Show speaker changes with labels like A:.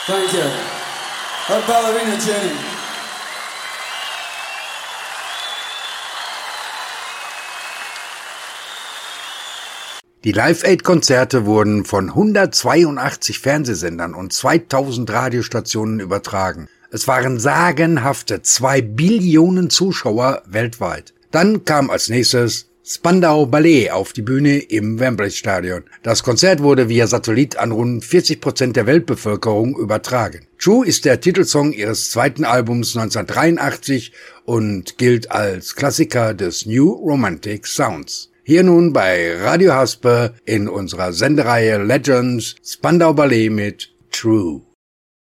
A: Thank you. Her ballerina Jenny.
B: Die Live-Aid-Konzerte wurden von 182 Fernsehsendern und 2000 Radiostationen übertragen. Es waren sagenhafte 2 Billionen Zuschauer weltweit. Dann kam als nächstes Spandau Ballet auf die Bühne im Wembley-Stadion. Das Konzert wurde via Satellit an rund 40% der Weltbevölkerung übertragen. True ist der Titelsong ihres zweiten Albums 1983 und gilt als Klassiker des New Romantic Sounds. Hier nun bei Radio Haspe in unserer Sendereihe Legends Spandau Ballet mit True.